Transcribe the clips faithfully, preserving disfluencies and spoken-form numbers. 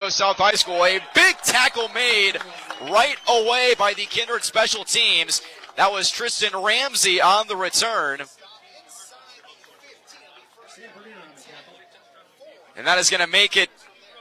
South High School. A big tackle made right away by the Kindred special teams. That was Tristan Ramsey on the return. And that is going to make it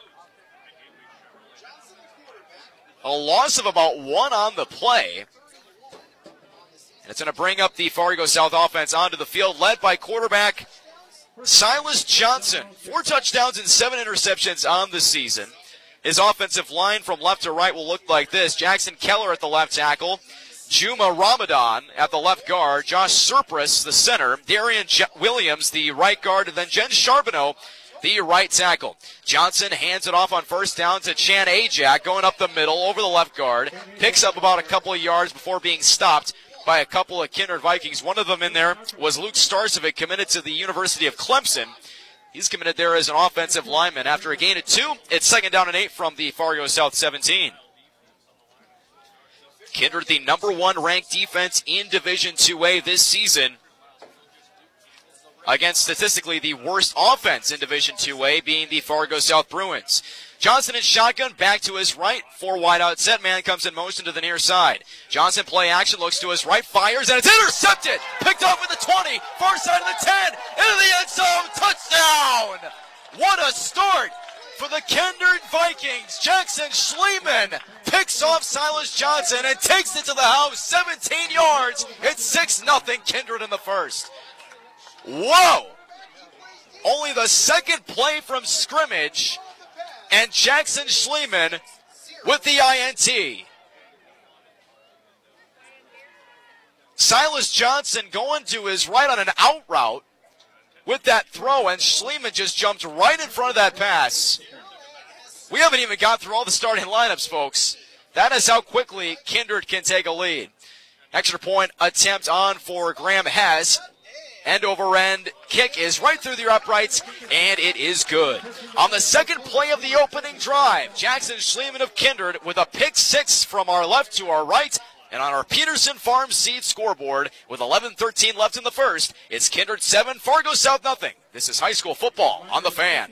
a loss of about one on the play. And it's going to bring up the Fargo South offense onto the field, led by quarterback Silas Johnson. Four touchdowns and seven interceptions on the season. His offensive line from left to right will look like this. Jackson Keller at the left tackle. Juma Ramadan at the left guard. Josh Surpris, the center. Darian J- Williams, the right guard. And then Jen Charbonneau, the right tackle. Johnson hands it off on first down to Chan Ajak, going up the middle over the left guard. Picks up about a couple of yards before being stopped by a couple of Kindred Vikings. One of them in there was Luke Starcevic, committed to the University of Clemson. He's committed there as an offensive lineman. After a gain of two, it's second down and eight from the Fargo South seventeen. Kindred, the number one ranked defense in Division two A this season, against statistically the worst offense in Division two A, being the Fargo South Bruins. Johnson in shotgun, back to his right, four wide out set, man comes in motion to the near side. Johnson play action, looks to his right, fires, and it's intercepted! Picked up at the twenty, far side of the ten, into the end zone, touchdown! What a start for the Kindred Vikings. Jackson Schliemann picks off Silas Johnson and takes it to the house, seventeen yards. It's six nothing Kindred in the first. Whoa! Only the second play from scrimmage, and Jackson Schliemann with the I N T. Silas Johnson going to his right on an out route with that throw, and Schliemann just jumped right in front of that pass. We haven't even got through all the starting lineups, folks. That is how quickly Kindred can take a lead. Extra point attempt on for Graham Hess. End over end kick is right through the uprights, and it is good. On the second play of the opening drive, Jackson Schliemann of Kindred with a pick six from our left to our right. And on our Peterson Farm Seed scoreboard, with eleven thirteen left in the first, it's Kindred seven, Fargo South nothing. This is high school football on the Fan.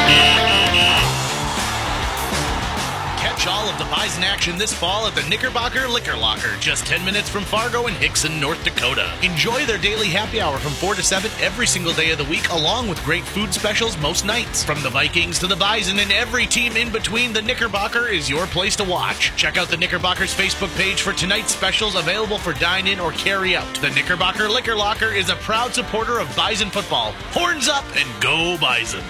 Catch all of the Bison action this fall at the Knickerbocker Liquor Locker, just ten minutes from Fargo and Hickson, North Dakota. Enjoy their daily happy hour from four to seven every single day of the week, along with great food specials most nights. From the Vikings to the Bison and every team in between, the Knickerbocker is your place to watch. Check out the Knickerbocker's Facebook page for tonight's specials, available for dine-in or carry-out. The Knickerbocker Liquor Locker is a proud supporter of Bison football. Horns up and go Bison!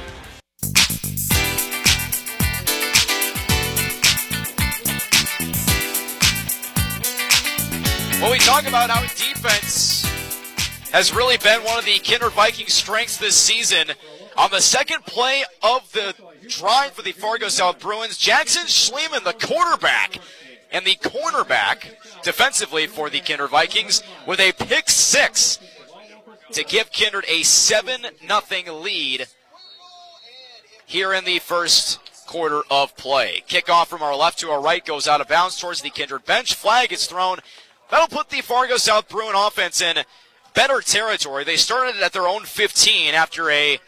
Well, we talk about how defense has really been one of the Kindred Vikings' strengths this season. On the second play of the drive for the Fargo South Bruins, Jackson Schliemann, the quarterback, and the cornerback defensively for the Kindred Vikings, with a pick six to give Kindred a seven nothing lead here in the first quarter of play. Kickoff from our left to our right goes out of bounds towards the Kindred bench. Flag is thrown. That'll put the Fargo South Bruin offense in better territory. They started at their own fifteen after a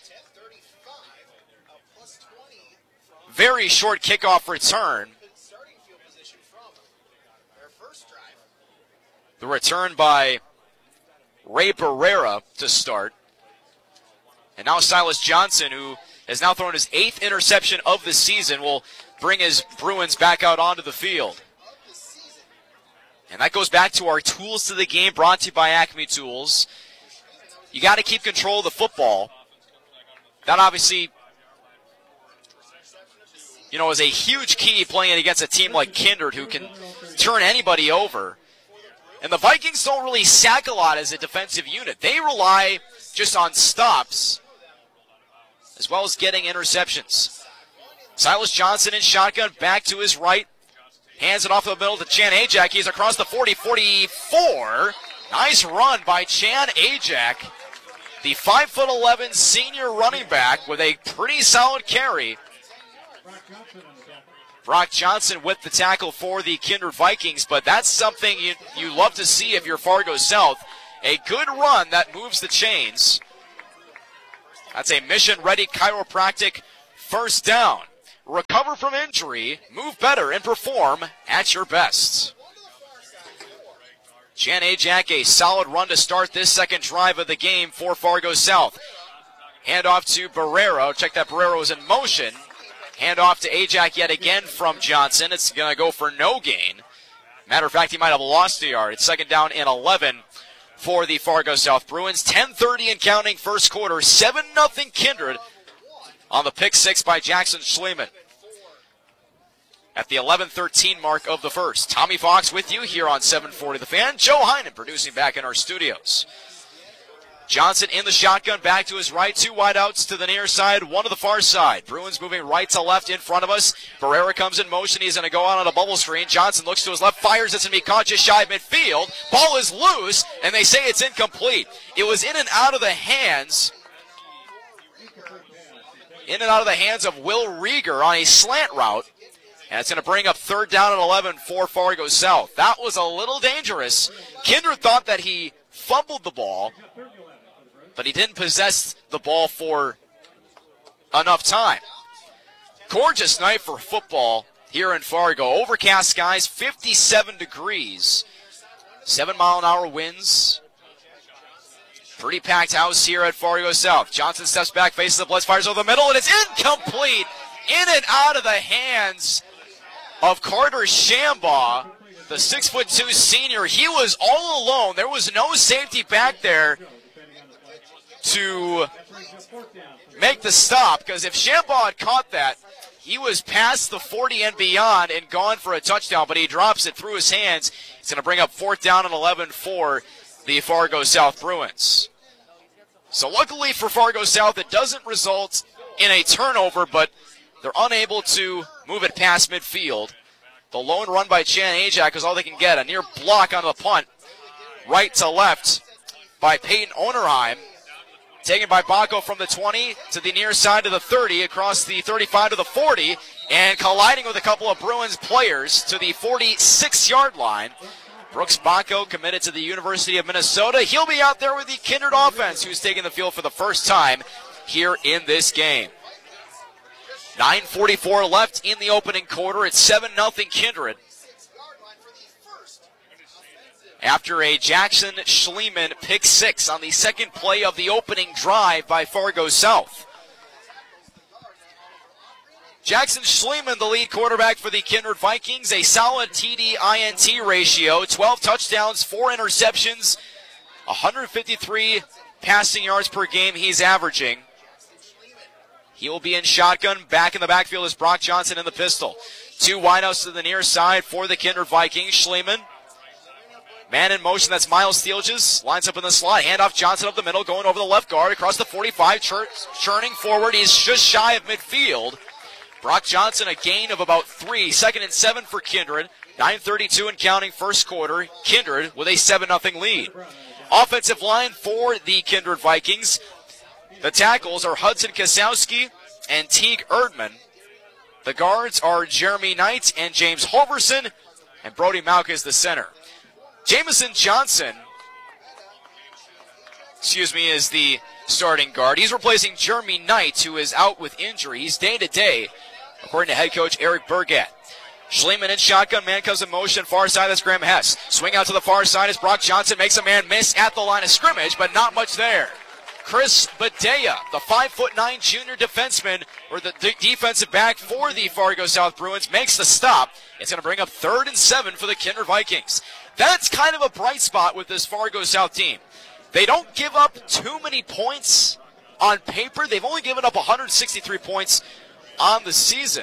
very short kickoff return. The return by Ray Barrera to start. And now Silas Johnson, who has now thrown his eighth interception of the season, will bring his Bruins back out onto the field. And that goes back to our tools to the game, brought to you by Acme Tools. You got to keep control of the football. That obviously, you know, is a huge key playing against a team like Kindred, who can turn anybody over. And the Vikings don't really sack a lot as a defensive unit. They rely just on stops, as well as getting interceptions. Silas Johnson in shotgun, back to his right. Hands it off the middle to Chan Ajak. He's across the forty, forty-four. Nice run by Chan Ajak, the five foot eleven senior running back, with a pretty solid carry. Brock Johnson with the tackle for the Kindred Vikings, but that's something you, you love to see if you're Fargo South. A good run that moves the chains. That's a mission-ready chiropractic first down. recover from injury, move better, and perform at your best. Jan Ajak, a solid run to start this second drive of the game for Fargo South. Hand off to Barrero. Check that Barrero is in motion. Hand off to Ajak yet again from Johnson. It's going to go for no gain. Matter of fact, he might have lost a yard. It's second down and eleven for the Fargo South Bruins. ten thirty and counting first quarter. seven nothing Kindred on the pick six by Jackson Schliemann. At the eleven thirteen mark of the first. Tommy Fox with you here on seven forty The Fan. Joe Heinen producing back in our studios. Johnson in the shotgun, back to his right. Two wideouts to the near side, one to the far side. Bruins moving right to left in front of us. Barrera comes in motion. He's going to go out on a bubble screen. Johnson looks to his left, fires. It's going to be caught just shy of midfield. Ball is loose, and they say it's incomplete. It was in and out of the hands. In and out of the hands of Will Rieger on a slant route. And it's going to bring up third down and eleven for Fargo South. That was a little dangerous. Kindred thought that he fumbled the ball, but he didn't possess the ball for enough time. Gorgeous night for football here in Fargo. Overcast skies, fifty-seven degrees. Seven mile an hour winds. Pretty packed house here at Fargo South. Johnson steps back, faces the blitz, fires over the middle, and it's incomplete. In and out of the hands of Carter Shambaugh, the six foot two senior. He was all alone. There was no safety back there to make the stop, because if Shambaugh had caught that, he was past the forty and beyond and gone for a touchdown, but he drops it through his hands. It's going to bring up fourth down and eleven for the Fargo South Bruins. So luckily for Fargo South, it doesn't result in a turnover, but they're unable to move it past midfield. The lone run by Jan Ajak is all they can get. A near block on the punt, right to left by Peyton Onerheim. Taken by Baco from the twenty to the near side of the thirty, across the thirty-five to the forty, and colliding with a couple of Bruins players to the forty-six yard line. Brooks Baco, committed to the University of Minnesota. He'll be out there with the Kindred offense, who's taking the field for the first time here in this game. nine forty-four left in the opening quarter. It's seven nothing Kindred. After a Jackson Schliemann pick six on the second play of the opening drive by Fargo South. Jackson Schliemann, the lead quarterback for the Kindred Vikings, a solid T D I N T ratio, twelve touchdowns, four interceptions, one hundred fifty-three passing yards per game he's averaging. He will be in shotgun. Back in the backfield is Brock Johnson in the pistol. Two wideouts to the near side for the Kindred Vikings. Schliemann, man in motion, that's Miles Steelges. Lines up in the slot. Handoff Johnson up the middle, going over the left guard, across the forty-five, chur- churning forward. He's just shy of midfield. Brock Johnson, a gain of about three. Second and seven for Kindred. nine thirty-two and counting first quarter. Kindred with a seven nothing lead. Offensive line for the Kindred Vikings. The tackles are Hudson Kasowski and Teague Erdman. The guards are Jeremy Knight and James Hoverson, and Brody Mauck is the center. Jamison Johnson, excuse me, is the starting guard. He's replacing Jeremy Knight, who is out with injury. He's day-to-day, according to head coach Eric Burgett. Schliemann in shotgun, man comes in motion, far side, that's Graham Hess. Swing out to the far side as Brock Johnson makes a man miss at the line of scrimmage, but not much there. Chris Badea, the five foot nine junior defenseman, or the d- defensive back for the Fargo South Bruins, makes the stop. It's going to bring up third and seven for the Kindred Vikings. That's kind of a bright spot with this Fargo South team. They don't give up too many points on paper. They've only given up one hundred sixty-three points on the season.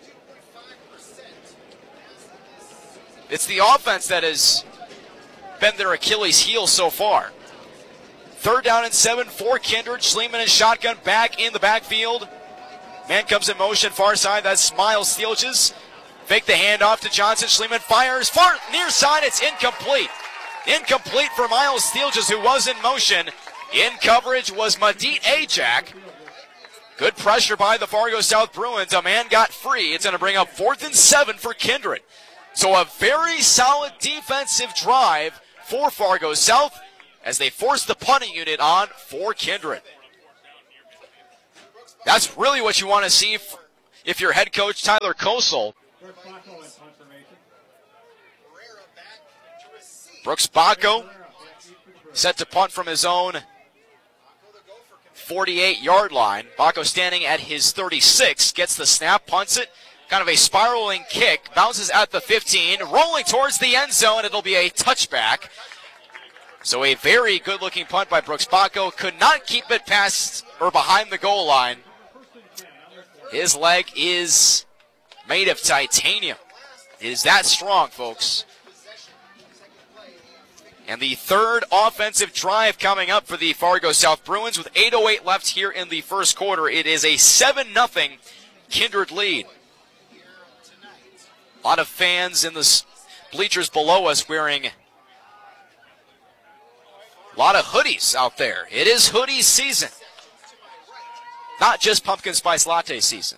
It's the offense that has been their Achilles heel so far. Third down and seven for Kindred. Schliemann and shotgun back in the backfield. Man comes in motion, far side. That's Miles Steelges. Fake the handoff to Johnson. Schliemann fires far near side. It's incomplete. Incomplete for Miles Steelges, who was in motion. In coverage was Madit Ajak. Good pressure by the Fargo South Bruins. A man got free. It's going to bring up fourth and seven for Kindred. So a very solid defensive drive for Fargo South as they force the punting unit on for Kindred. That's really what you want to see if you're head coach Tyler Kosel. Brooks Bacco set to punt from his own forty-eight-yard line. Bacco standing at his thirty-six, gets the snap, punts it. Kind of a spiraling kick, bounces at the fifteen, rolling towards the end zone. It'll be a touchback. So a very good-looking punt by Brooks Bacco. Could not keep it past or behind the goal line. His leg is made of titanium. It is that strong, folks. And the third offensive drive coming up for the Fargo South Bruins with eight oh eight left here in the first quarter. It is a seven nothing Kindred lead. A lot of fans in the bleachers below us wearing a lot of hoodies out there. It is hoodie season. Not just pumpkin spice latte season.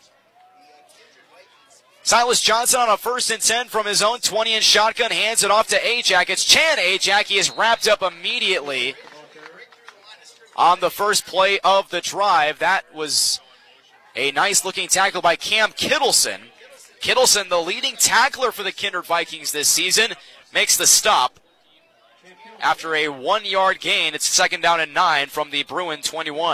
Silas Johnson on a first and ten from his own twenty and shotgun, hands it off to Ajak. It's Chan Ajak. He is wrapped up immediately on the first play of the drive. That was a nice looking tackle by Cam Kittleson. Kittleson, the leading tackler for the Kindred Vikings this season, makes the stop. After a one-yard gain, it's second down and nine from the Bruin twenty-one.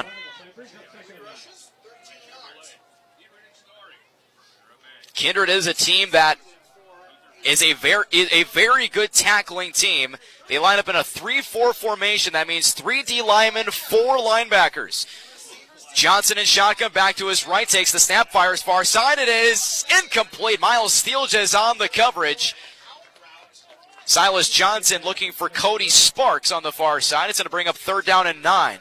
Kindred is a team that is a very, is a very good tackling team. They line up in a three four formation. That means three D linemen, four linebackers. Johnson in shotgun, back to his right, takes the snap, fires far side. It is incomplete. Miles Steelja is on the coverage. Silas Johnson looking for Cody Sparks on the far side. It's going to bring up third down and nine.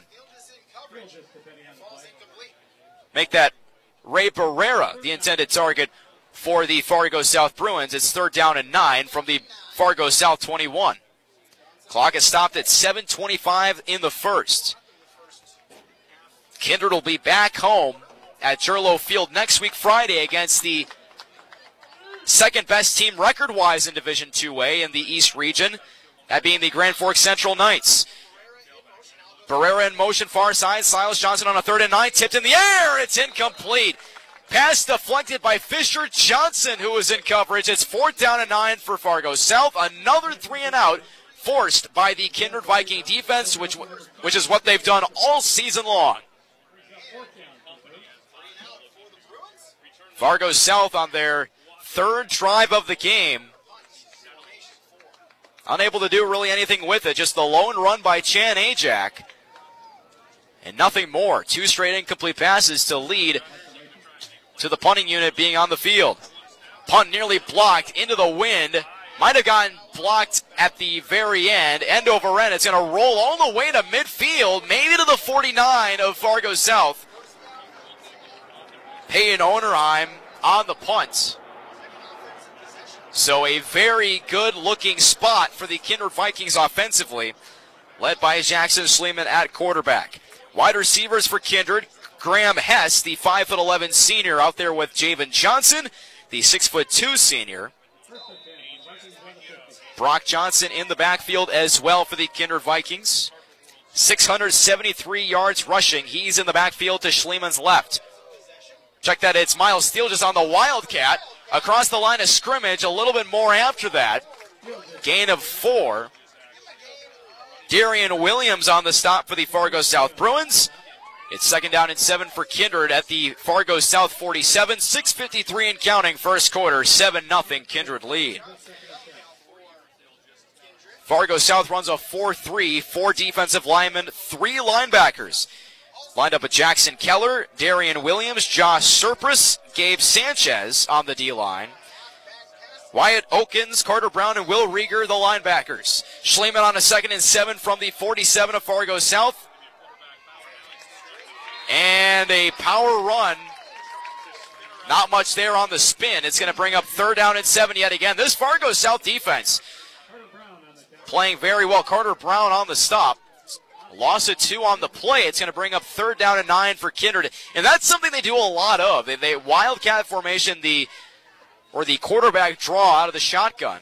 Make that Ray Barrera the intended target for the Fargo South Bruins. It's third down and nine from the Fargo South twenty-one. Clock is stopped at seven twenty-five in the first. Kindred will be back home at Jerlo Field next week Friday against the second best team record-wise in Division two A in the East region, that being the Grand Forks Central Knights. Barrera in motion far side. Silas Johnson on a third and nine, tipped in the air. It's incomplete. Pass deflected by Fisher Johnson, who was in coverage. It's fourth down and nine for Fargo South. Another three and out forced by the Kindred Viking defense, which which is what they've done all season long. Fargo South on their third drive of the game, unable to do really anything with it. Just the lone run by Chan Ajak, and nothing more. Two straight incomplete passes to lead to the punting unit being on the field. Punt nearly blocked into the wind. Might have gotten blocked at the very end. End over end. It's going to roll all the way to midfield, maybe to the forty-nine of Fargo South. Peyton Onerheim on the punt. So a very good-looking spot for the Kindred Vikings offensively, led by Jackson Sleeman at quarterback. Wide receivers for Kindred, Graham Hess, the five foot eleven senior, out there with Javen Johnson, the six foot two senior. Brock Johnson in the backfield as well for the Kindred Vikings. six hundred seventy-three yards rushing. He's in the backfield to Schlieman's left. Check that, it's Miles Steele just on the Wildcat. Across the line of scrimmage, a little bit more after that. Gain of four. Darian Williams on the stop for the Fargo South Bruins. It's second down and seven for Kindred at the Fargo South forty-seven. six fifty-three and counting, first quarter, seven nothing Kindred lead. Fargo South runs a four three, four defensive linemen, three linebackers. Lined up with Jackson Keller, Darian Williams, Josh Serpris, Gabe Sanchez on the D-line. Wyatt Okins, Carter Brown, and Will Rieger, the linebackers. Schliemann on a second and seven from the forty-seven of Fargo South. And a power run. Not much there on the spin. It's going to bring up third down and seven yet again. This Fargo South defense playing very well. Carter Brown on the stop. Loss of two on the play. It's going to bring up third down and nine for Kindred. And that's something they do a lot of. They, they wildcat formation, the or the quarterback draw out of the shotgun.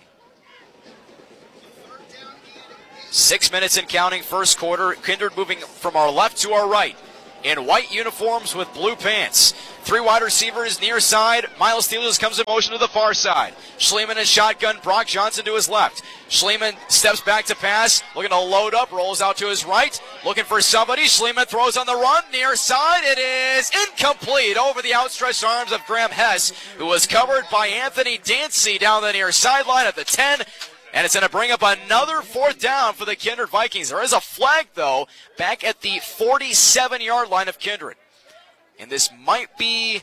Six minutes and counting, first quarter. Kindred moving from our left to our right in white uniforms with blue pants. Three wide receivers near side. Miles Steelers comes in motion to the far side. Schliemann in shotgun. Brock Johnson to his left. Schliemann steps back to pass. Looking to load up. Rolls out to his right. Looking for somebody. Schliemann throws on the run. Near side. It is incomplete over the outstretched arms of Graham Hess, who was covered by Anthony Dancy down the near sideline at the ten. And it's going to bring up another fourth down for the Kindred Vikings. There is a flag, though, back at the forty-seven-yard line of Kindred. And this might be,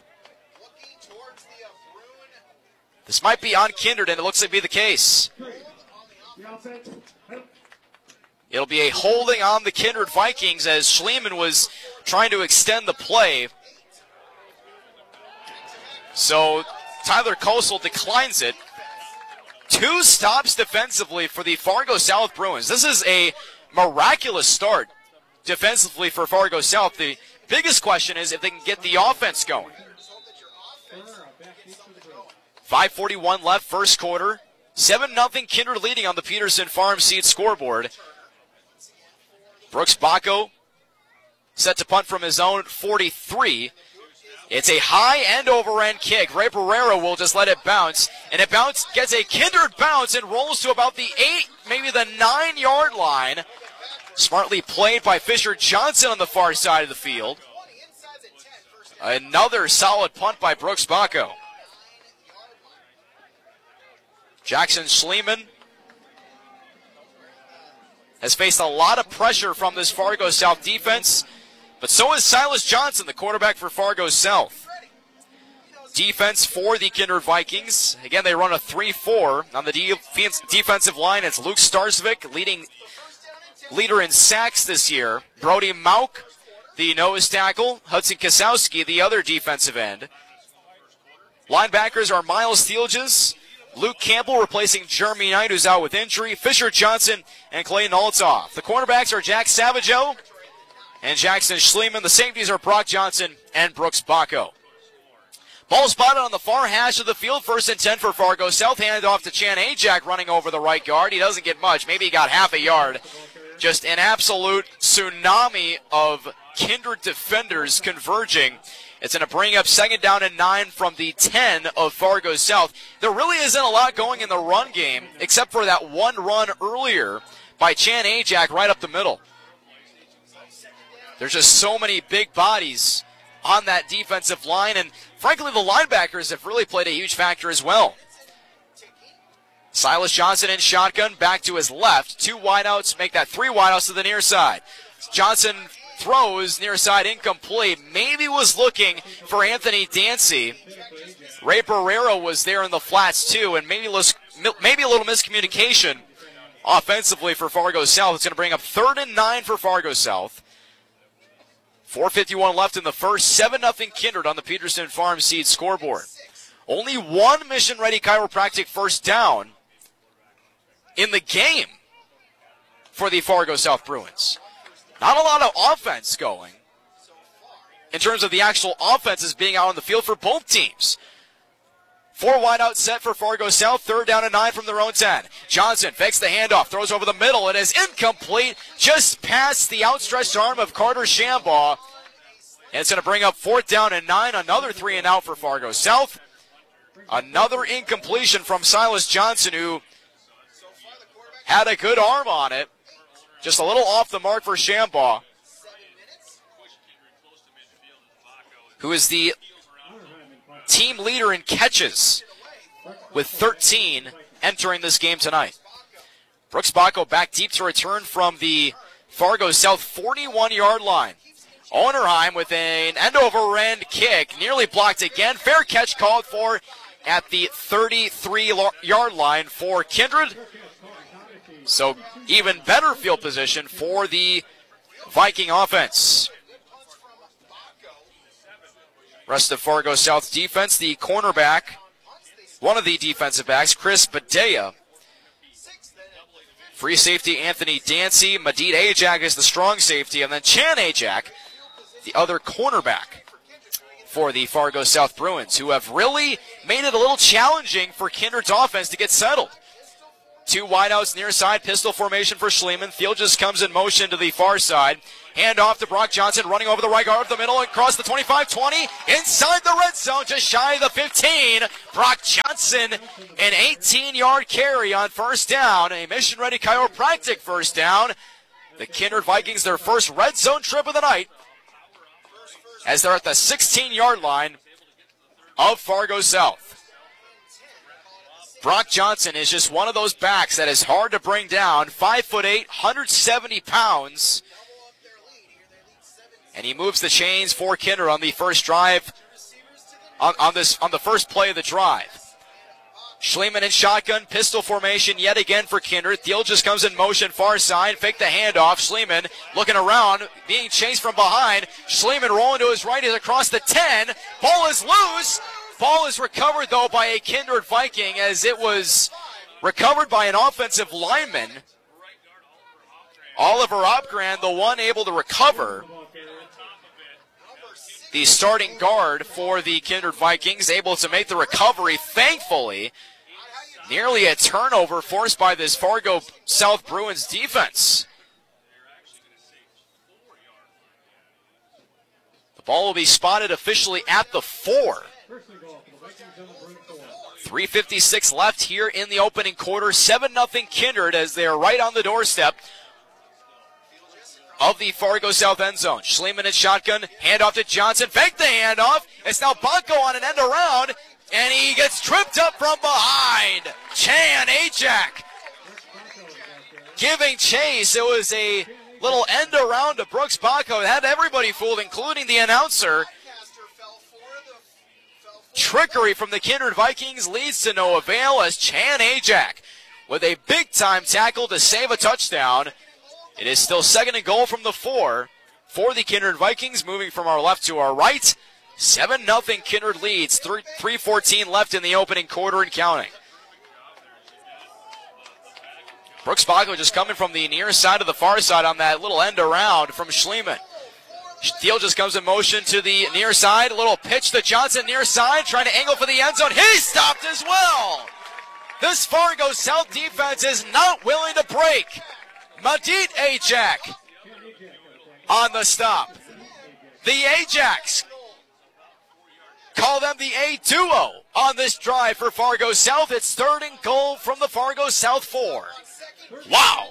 this might be on Kindred, and it looks like to be the case. It'll be a holding on the Kindred Vikings as Schliemann was trying to extend the play. So Tyler Kosel declines it. Two stops defensively for the Fargo South Bruins. This is a miraculous start defensively for Fargo South. The biggest question is if they can get the offense going. five forty-one left, first quarter. seven nothing Kindred leading on the Peterson Farm Seed scoreboard. Brooks Bacco set to punt from his own forty-three. It's a high end over end kick. Ray Barrera will just let it bounce. And it bounce gets a Kindred bounce and rolls to about the eight, maybe the nine yard line. Smartly played by Fisher Johnson on the far side of the field. Another solid punt by Brooks Bacco. Jackson Schliemann has faced a lot of pressure from this Fargo South defense, but so is Silas Johnson, the quarterback for Fargo South. Defense for the Kindred Vikings. Again, they run a three four. On the defense, defensive line, it's Luke Starsvik, leading leader in sacks this year. Brody Mauk, the nose tackle. Hudson Kasowski, the other defensive end. Linebackers are Miles Thielges, Luke Campbell replacing Jeremy Knight, who's out with injury, Fisher Johnson, and Clayton Althoff. The cornerbacks are Jack Savageau and Jackson Schliemann. The safeties are Brock Johnson and Brooks Bacco. Ball spotted on the far hash of the field. First and ten for Fargo South. Handed off to Chan Ajak running over the right guard. He doesn't get much. Maybe he got half a yard. Just an absolute tsunami of Kindred defenders converging. It's going to bring up second down and nine from the ten of Fargo South. There really isn't a lot going in the run game except for that one run earlier by Chan Ajak right up the middle. There's just so many big bodies on that defensive line, and frankly, the linebackers have really played a huge factor as well. Silas Johnson in shotgun, back to his left. Two wideouts make that three wideouts to the near side. Johnson throws near side incomplete. Maybe was looking for Anthony Dancy. Ray Barrera was there in the flats too, and maybe, maybe a little miscommunication offensively for Fargo South. It's going to bring up third and nine for Fargo South. four fifty-one left in the first. seven nothing Kindred on the Peterson Farm Seed scoreboard. Only one Mission Ready Chiropractic first down in the game for the Fargo South Bruins. Not a lot of offense going in terms of the actual offenses being out on the field for both teams. Four wideouts set for Fargo South. Third down and nine from their own ten. Johnson fakes the handoff, throws over the middle. It is incomplete, just past the outstretched arm of Carter Shambaugh. And it's going to bring up fourth down and nine. Another three and out for Fargo South. Another incompletion from Silas Johnson, who had a good arm on it. Just a little off the mark for Shambaugh, who is the team leader in catches with thirteen entering this game tonight. Brooks Bacco back deep to return from the Fargo South forty-one-yard line. Onerheim with an end-over-end kick, nearly blocked again. Fair catch called for at the thirty-three-yard line for Kindred. So even better field position for the Viking offense. Rest of Fargo South's defense, the cornerback, one of the defensive backs, Chris Badea. Free safety, Anthony Dancy. Madid Ajak is the strong safety, and then Chan Ajak, the other cornerback for the Fargo South Bruins, who have really made it a little challenging for Kindred's offense to get settled. two wideouts near side, pistol formation for Schliemann. Thiel just comes in motion to the far side. Hand off to Brock Johnson, running over the right guard of the middle, across the twenty-five twenty, inside the red zone, just shy of the fifteen. Brock Johnson, an eighteen-yard carry on first down, a mission-ready chiropractic first down. The Kindred Vikings, their first red zone trip of the night, as they're at the sixteen-yard line of Fargo South. Brock Johnson is just one of those backs that is hard to bring down, five foot eight, one hundred seventy pounds. And he moves the chains for Kindred on the first drive, on, on this on the first play of the drive. Schliemann in shotgun, pistol formation yet again for Kindred. Thiel just comes in motion, far side, fake the handoff. Schliemann looking around, being chased from behind. Schliemann rolling to his right, is across the ten. Ball is loose. Ball is recovered, though, by a Kindred Viking, as it was recovered by an offensive lineman. Oliver Opgran, the one able to recover. The starting guard for the Kindred Vikings, able to make the recovery, thankfully. Nearly a turnover forced by this Fargo South Bruins defense. The ball will be spotted officially at the four. three fifty-six left here in the opening quarter. seven nothing Kindred as they are right on the doorstep of the Fargo South end zone. Schliemann in shotgun, handoff to Johnson, fake the handoff. It's now Bonko on an end around, and he gets tripped up from behind. Chan Ajak giving chase. It was a little end around to Brooks Bonko. It had everybody fooled, including the announcer. Trickery from the Kindred Vikings leads to no avail as Chan Ajak with a big-time tackle to save a touchdown. It is still second and goal from the four for the Kindred Vikings, moving from our left to our right. seven nothing Kindred leads, three fourteen left in the opening quarter and counting. Brooks Bonko just coming from the near side of the far side on that little end around from Schliemann. Thiel just comes in motion to the near side. A little pitch to Johnson near side, trying to angle for the end zone. He's stopped as well. This Fargo South defense is not willing to break. Madit Ajak on the stop. The Ajaks call them the A-duo on this drive for Fargo South. It's third and goal from the Fargo South four. Wow.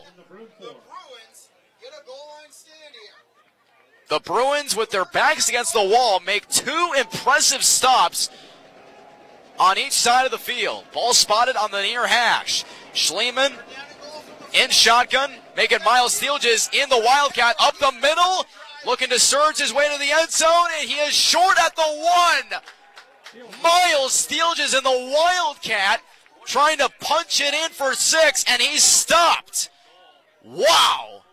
The Bruins, with their backs against the wall, make two impressive stops on each side of the field. Ball spotted on the near hash. Schliemann in shotgun, making Miles Steelges in the Wildcat up the middle, looking to surge his way to the end zone, and he is short at the one. Miles Steelges in the Wildcat trying to punch it in for six, and he's stopped. Wow.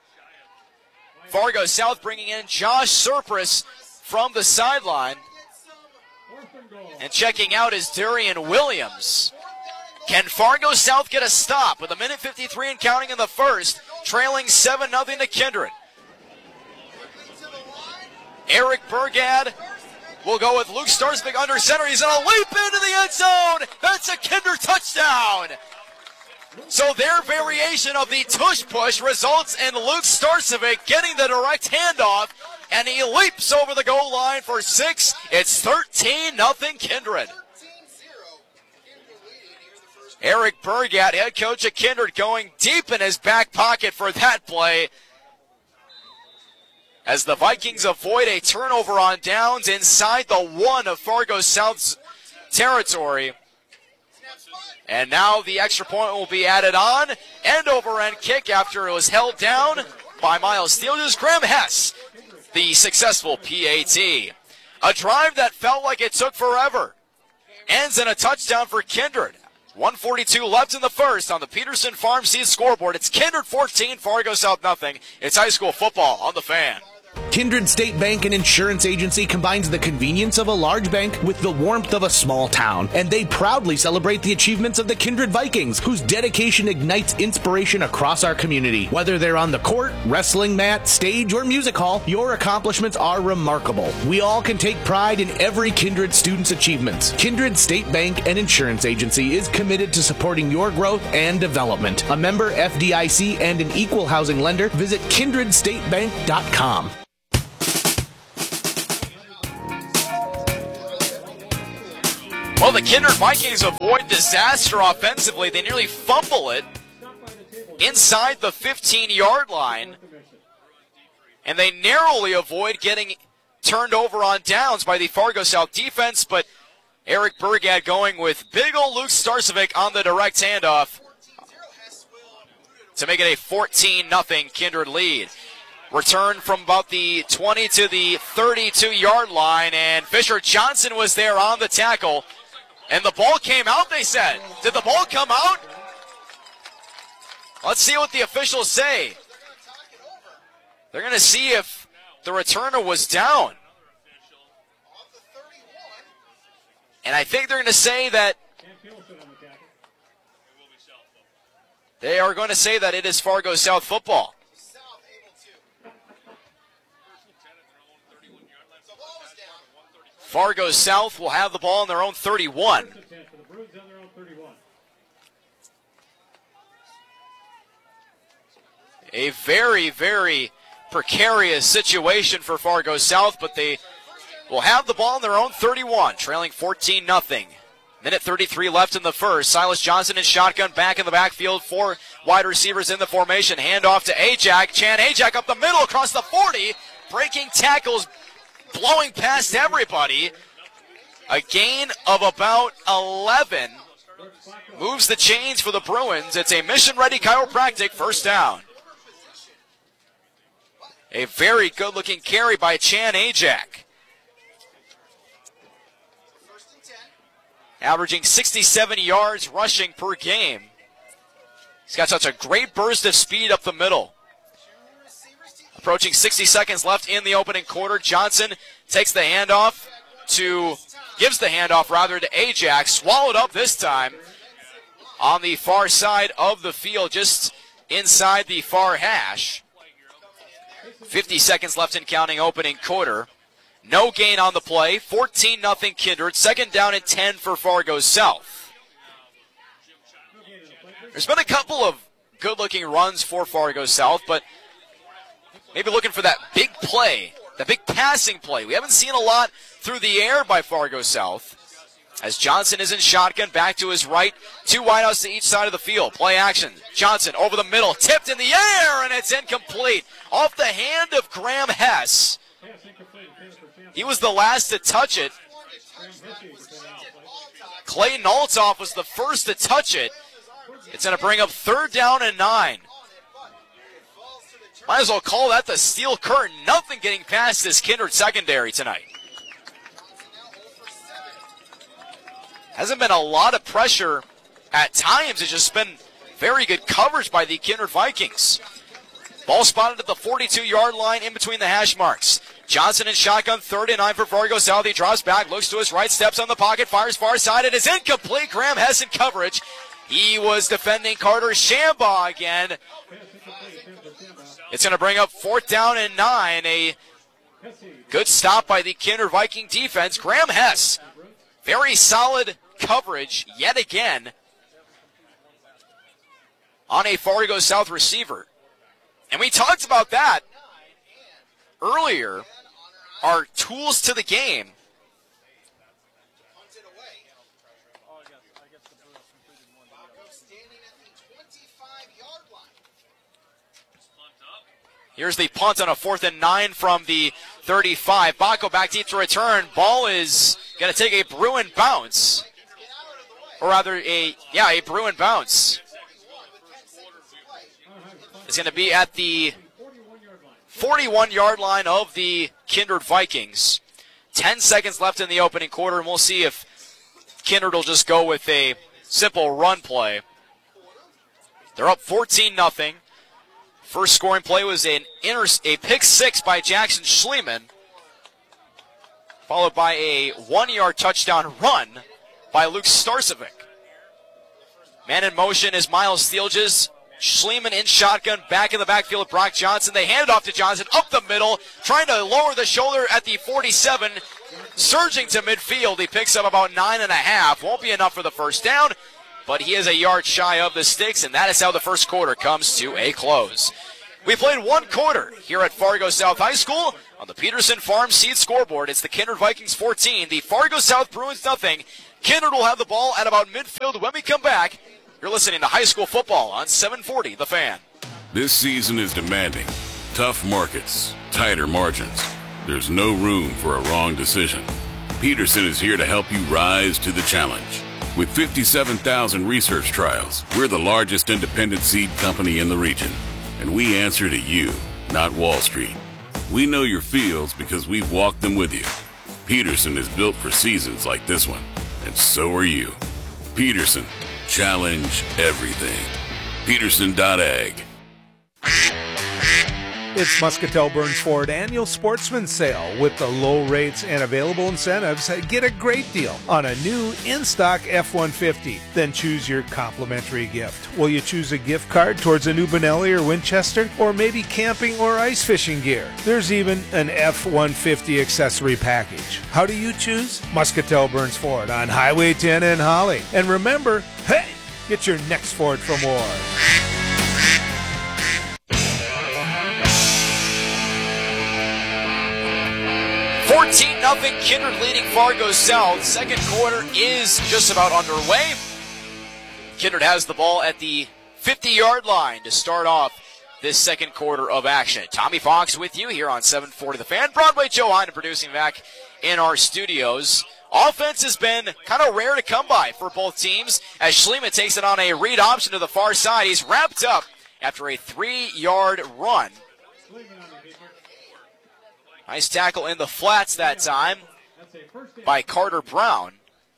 Fargo South bringing in Josh Surpris from the sideline. And checking out is Darian Williams. Can Fargo South get a stop with a minute fifty-three and counting in the first, trailing seven nothing to Kindred? Eric Burgad will go with Luke Starsvik under center. He's going to leap into the end zone. That's a Kindred touchdown. So their variation of the tush push results in Luke Starsvik getting the direct handoff, and he leaps over the goal line for six. It's thirteen nothing Kindred. Eric Burgat, head coach of Kindred, going deep in his back pocket for that play, as the Vikings avoid a turnover on downs inside the one of Fargo South's territory. And now the extra point will be added on. End over end kick after it was held down by Miles Steelges. Graham Hess, the successful P A T. A drive that felt like it took forever ends in a touchdown for Kindred. one forty-two left in the first on the Peterson Farm Seed scoreboard. It's Kindred fourteen, Fargo South nothing. It's high school football on the Fan. Kindred State Bank and Insurance Agency combines the convenience of a large bank with the warmth of a small town, and they proudly celebrate the achievements of the Kindred Vikings, whose dedication ignites inspiration across our community. Whether they're on the court, wrestling mat, stage, or music hall, your accomplishments are remarkable. We all can take pride in every Kindred student's achievements. Kindred State Bank and Insurance Agency is committed to supporting your growth and development. A member F D I C and an equal housing lender. Visit kindred state bank dot com. Well, the Kindred Vikings avoid disaster offensively. They nearly fumble it inside the fifteen-yard line, and they narrowly avoid getting turned over on downs by the Fargo South defense, but Eric Burgad going with big old Luke Starcevic on the direct handoff to make it a fourteen nothing Kindred lead. Return from about the twenty to the thirty-two-yard line, and Fisher Johnson was there on the tackle. And the ball came out, they said. Did the ball come out? Let's see what the officials say. They're going to see if the returner was down. And I think they're going to say that they are going to say that it is Fargo South football. Fargo South will have the ball on their own thirty-one. A very, very precarious situation for Fargo South, but they will have the ball on their own thirty-one, trailing fourteen nothing. Minute thirty-three left in the first. Silas Johnson in shotgun back in the backfield. Four wide receivers in the formation. Handoff to Ajak. Chan Ajak up the middle across the forty. Breaking tackles, blowing past everybody. A gain of about eleven. Moves the chains for the Bruins. It's a mission-ready chiropractic first down. A very good-looking carry by Chan Ajak. Averaging sixty-seven yards rushing per game. He's got such a great burst of speed up the middle. Approaching sixty seconds left in the opening quarter. Johnson takes the handoff to, gives the handoff rather to Ajak. Swallowed up this time on the far side of the field, just inside the far hash. fifty seconds left in counting opening quarter. No gain on the play. fourteen nothing Kindred. Second down and ten for Fargo South. There's been a couple of good-looking runs for Fargo South, but maybe looking for that big play, that big passing play. We haven't seen a lot through the air by Fargo South. As Johnson is in shotgun, back to his right. Two wideouts to each side of the field. Play action. Johnson over the middle, tipped in the air, and it's incomplete. Off the hand of Graham Hess. He was the last to touch it. Clayton Althoff was the first to touch it. It's going to bring up third down and nine. Might as well call that the steel curtain. Nothing getting past this Kindred secondary tonight. Hasn't been a lot of pressure at times. It's just been very good coverage by the Kindred Vikings. Ball spotted at the forty-two-yard line in between the hash marks. Johnson in shotgun, third and nine for Fargo South. He drops back, looks to his right, steps on the pocket, fires far side. It is incomplete. Graham Hess in coverage. He was defending Carter Shambaugh again. It's going to bring up fourth down and nine. A good stop by the Kindred Viking defense. Graham Hess, very solid coverage yet again on a Fargo South receiver. And we talked about that earlier. Our tools to the game. Here's the punt on a fourth and nine from the thirty-five. Baco back deep to return. Ball is going to take a Bruin bounce. Or rather, a, yeah, a Bruin bounce. It's going to be at the forty-one-yard line of the Kindred Vikings. Ten seconds left in the opening quarter, and we'll see if Kindred will just go with a simple run play. They're up fourteen nothing. First scoring play was an inter- a pick six by Jackson Schliemann, followed by a one-yard touchdown run by Luke Starcevic. Man in motion is Miles Steelges. Schliemann in shotgun, back in the backfield with Brock Johnson. They hand it off to Johnson, up the middle, trying to lower the shoulder at the forty-seven, surging to midfield. He picks up about nine and a half. Won't be enough for the first down, but he is a yard shy of the sticks, and that is how the first quarter comes to a close. We played one quarter here at Fargo South High School on the Peterson Farm Seed scoreboard. It's the Kindred Vikings fourteen, the Fargo South Bruins nothing. Kindred will have the ball at about midfield when we come back. You're listening to high school football on seven forty The Fan. This season is demanding. Tough markets, tighter margins. There's no room for a wrong decision. Peterson is here to help you rise to the challenge. With fifty-seven thousand research trials, we're the largest independent seed company in the region. And we answer to you, not Wall Street. We know your fields because we've walked them with you. Peterson is built for seasons like this one, and so are you. Peterson, challenge everything. Peterson dot ag. It's Muscatel Burns Ford Annual Sportsman Sale. With the low rates and available incentives, get a great deal on a new in-stock F one fifty. Then choose your complimentary gift. Will you choose a gift card towards a new Benelli or Winchester? Or maybe camping or ice fishing gear? There's even an F one fifty accessory package. How do you choose? Muscatel Burns Ford on Highway ten in Holly. And remember, hey, get your next Ford from Ward. fourteen nothing, Kindred leading Fargo South. Second quarter is just about underway. Kindred has the ball at the fifty-yard line to start off this second quarter of action. Tommy Fox with you here on seven forty The Fan. Broadway Joe Heinen producing back in our studios. Offense has been kind of rare to come by for both teams as Schliemann takes it on a read option to the far side. He's wrapped up after a three-yard run. Nice tackle in the flats that time by Carter Brown.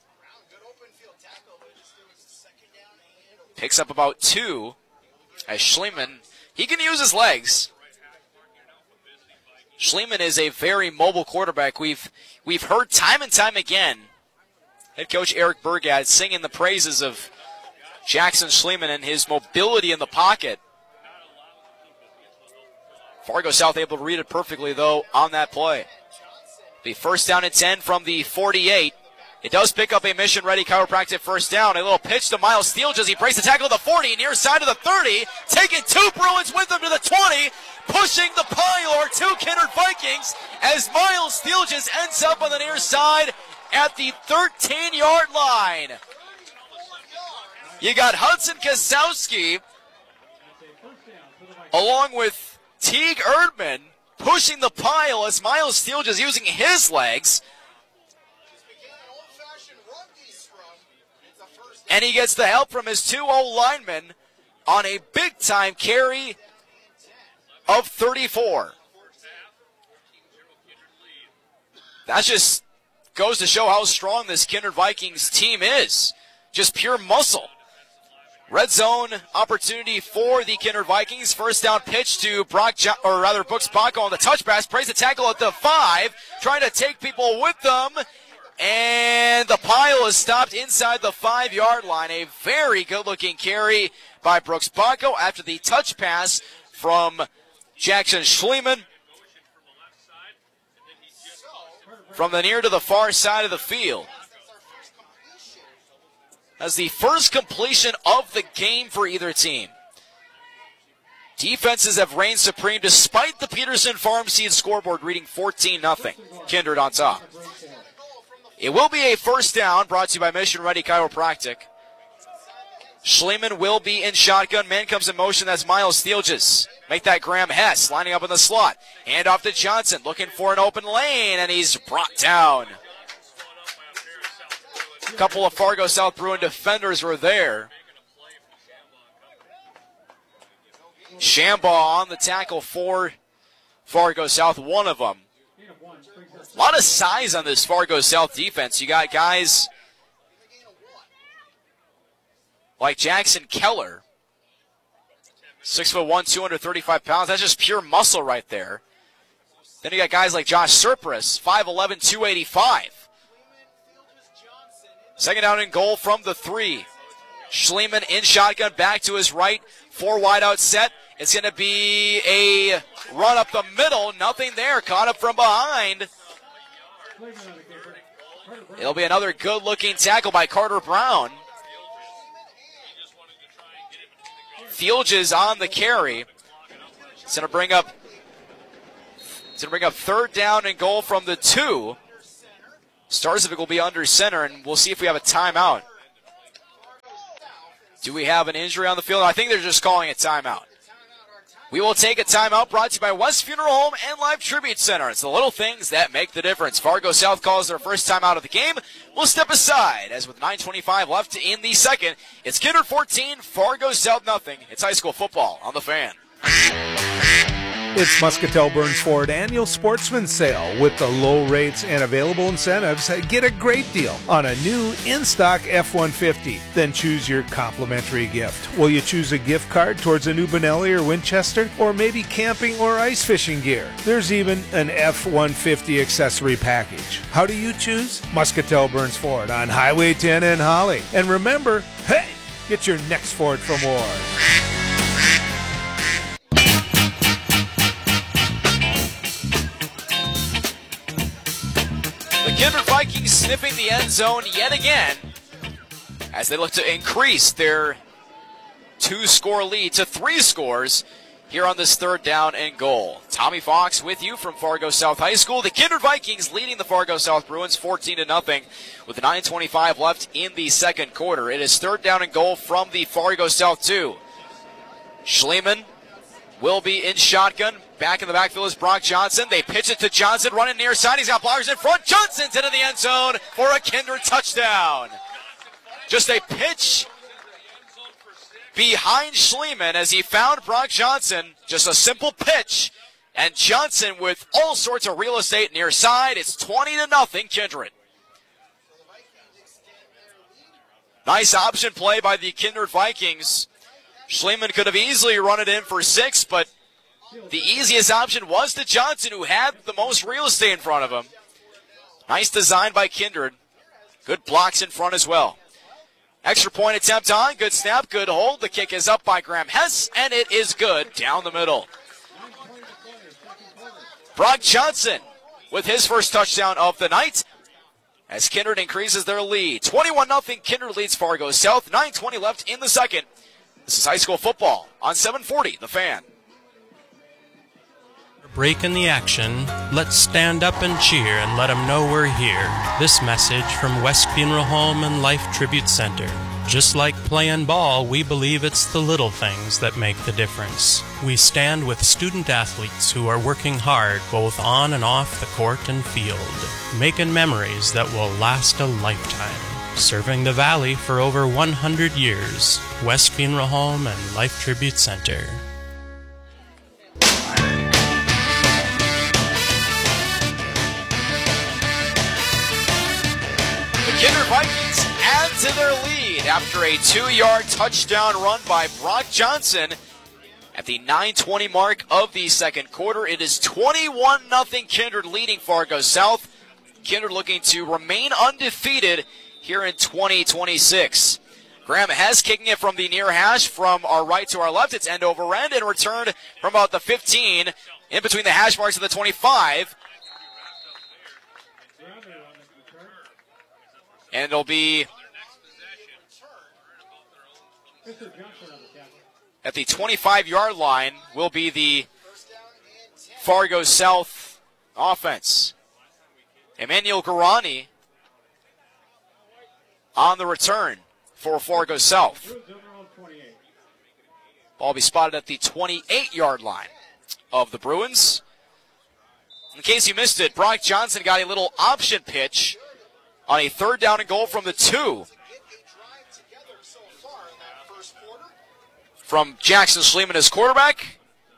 Picks up about two as Schliemann, he can use his legs. Schliemann is a very mobile quarterback. We've we've heard time and time again head coach Eric Burgad singing the praises of Jackson Schliemann and his mobility in the pocket. Fargo South able to read it perfectly, though, on that play. The first down and ten from the forty-eight. It does pick up a mission-ready chiropractic first down. A little pitch to Miles Steelges as he breaks the tackle to the forty, near side of the thirty, taking two Bruins with him to the twenty, pushing the pile or two Kindred Vikings as Miles Steelges ends up on the near side at the thirteen-yard line. You got Hudson Kasowski along with Teague Erdman pushing the pile as Miles Steelges using his legs. And he gets the help from his two O-linemen on a big-time carry of thirty-four. That just goes to show how strong this Kindred Vikings team is. Just pure muscle. Red zone opportunity for the Kindred Vikings. First down pitch to Brock, jo- or rather Brooks Baco on the touch pass. Prays the tackle at the five, trying to take people with them. And the pile is stopped inside the five-yard line. A very good-looking carry by Brooks Baco after the touch pass from Jackson Schliemann. From the near to the far side of the field. As the first completion of the game for either team. Defenses have reigned supreme despite the Peterson Farm Seed scoreboard reading fourteen nothing. Kindred on top. It will be a first down brought to you by Mission Ready Chiropractic. Schliemann will be in shotgun. Man comes in motion. That's Miles Steelges. Make that Graham Hess lining up in the slot. Hand off to Johnson looking for an open lane, and he's brought down. A couple of Fargo South Bruin defenders were there. Shambaugh on the tackle for Fargo South, one of them. A lot of size on this Fargo South defense. You got guys like Jackson Keller, Six foot one, two hundred thirty-five pounds. That's just pure muscle right there. Then you got guys like Josh Surpris, five eleven, two eighty-five. Second down and goal from the three. Schliemann in shotgun, back to his right. Four wide out set. It's going to be a run up the middle. Nothing there. Caught up from behind. It'll be another good-looking tackle by Carter Brown. Fields is on the carry. It's going to bring up It's going to bring up third down and goal from the two. Starzovic will be under center, and we'll see if we have a timeout. Do we have an injury on the field? I think they're just calling a timeout. We will take a timeout brought to you by West Funeral Home and Life Tribute Center. It's the little things that make the difference. Fargo South calls their first timeout of the game. We'll step aside as with nine twenty-five left in the second. It's Kindred fourteen, Fargo South nothing. It's high school football on the Fan. It's Muscatel Burns Ford annual sportsman sale. With the low rates and available incentives, get a great deal on a new in-stock F one fifty. Then choose your complimentary gift. Will you choose a gift card towards a new Benelli or Winchester? Or maybe camping or ice fishing gear? There's even an F one fifty accessory package. How do you choose? Muscatel Burns Ford on Highway ten in Holly. And remember, hey, get your next Ford from Ward. The Kindred Vikings sniffing the end zone yet again as they look to increase their two-score lead to three scores here on this third down and goal. Tommy Fox with you from Fargo South High School. The Kindred Vikings leading the Fargo South Bruins fourteen to nothing with nine twenty-five left in the second quarter. It is third down and goal from the Fargo South two. Schliemann will be in shotgun. Back in the backfield is Brock Johnson. They pitch it to Johnson, running near side. He's got blockers in front. Johnson's into the end zone for a Kindred touchdown. Just a pitch behind Schliemann as he found Brock Johnson. Just a simple pitch. And Johnson with all sorts of real estate near side. It's twenty to nothing Kindred. Nice option play by the Kindred Vikings. Schliemann could have easily run it in for six, but the easiest option was to Johnson, who had the most real estate in front of him. Nice design by Kindred. Good blocks in front as well. Extra point attempt on. Good snap, good hold. The kick is up by Graham Hess, and it is good down the middle. Brock Johnson with his first touchdown of the night as Kindred increases their lead. twenty-one nothing Kindred leads Fargo South. nine twenty left in the second. This is high school football on seven forty, The Fan. Break in the action. Let's stand up and cheer and let them know we're here. This message from West Funeral Home and Life Tribute Center. Just like playing ball, we believe it's the little things that make the difference. We stand with student athletes who are working hard both on and off the court and field, making memories that will last a lifetime. Serving the Valley for over one hundred years. West Funeral Home and Life Tribute Center. Kindred Vikings add to their lead after a two-yard touchdown run by Brock Johnson at the nine twenty mark of the second quarter. It is twenty-one nothing Kindred leading Fargo South. Kindred looking to remain undefeated here in twenty twenty-six. Graham Hess kicking it from the near hash from our right to our left. It's end over end and returned from about the fifteen in between the hash marks of the twenty-five. And it'll be at the twenty-five-yard line will be the Fargo South offense. Emmanuel Garani on the return for Fargo South. Ball will be spotted at the twenty-eight-yard line of the Bruins. In case you missed it, Brock Johnson got a little option pitch on a third down and goal from the two from Jackson Schliemann as quarterback,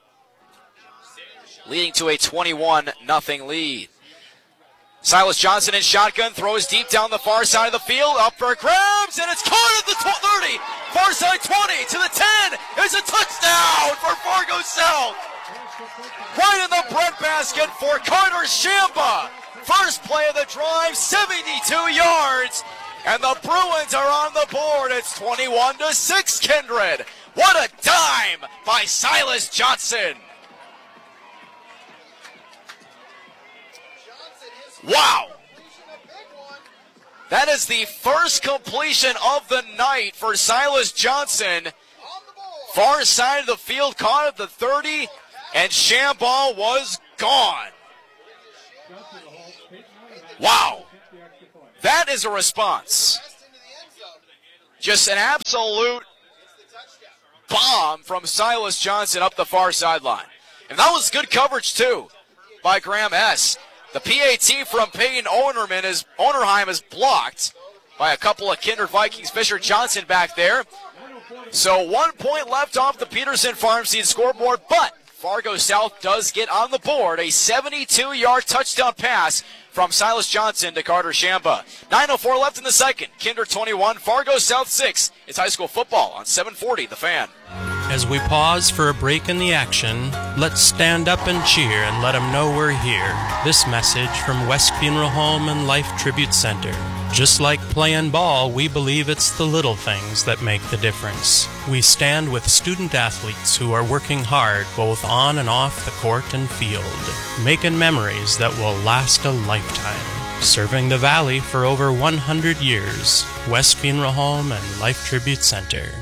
leading to a twenty-one nothing lead. Silas Johnson in shotgun, throws deep down the far side of the field, up for grabs, James, and it's caught at the thirty. Far side twenty to the ten. It's a touchdown for Fargo South. Right in the breadbasket for Carter Shamba. First play of the drive, seventy-two yards. And the Bruins are on the board. It's twenty-one to six, Kindred. What a dime by Silas Johnson. Wow. That is the first completion of the night for Silas Johnson. Far side of the field, caught at the thirty, and Shamball was gone. Wow. That is a response. Just an absolute bomb from Silas Johnson up the far sideline. And that was good coverage, too, by Graham S. The P A T from Peyton Onerman is, Onerheim is blocked by a couple of Kindred Vikings. Fisher Johnson back there. So one point left off the Peterson Farm Seed scoreboard, but Fargo South does get on the board. A seventy-two-yard touchdown pass from Silas Johnson to Carter Shamba. nine oh four left in the second. Kindred twenty-one, Fargo South six. It's high school football on seven forty, The Fan. As we pause for a break in the action, let's stand up and cheer and let them know we're here. This message from West Funeral Home and Life Tribute Center. Just like playing ball, we believe it's the little things that make the difference. We stand with student athletes who are working hard both on and off the court and field, making memories that will last a lifetime. Serving the Valley for over one hundred years, West Funeral Home and Life Tribute Center.